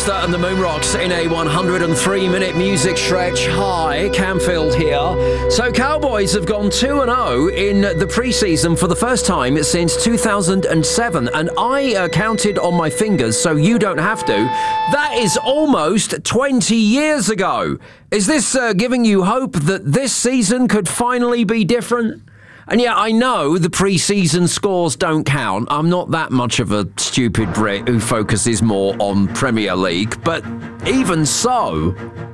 Forster and the Moonrocks in a 103-minute music stretch. Hi, Camfield here. So Cowboys have gone 2-0 in the preseason for the first time since 2007, and I counted on my fingers, so you don't have to. That is almost 20 years ago. Is this giving you hope that this season could finally be different? And yeah, I know the pre-season scores don't count. I'm not that much of a stupid Brit who focuses more on Premier League. But even so,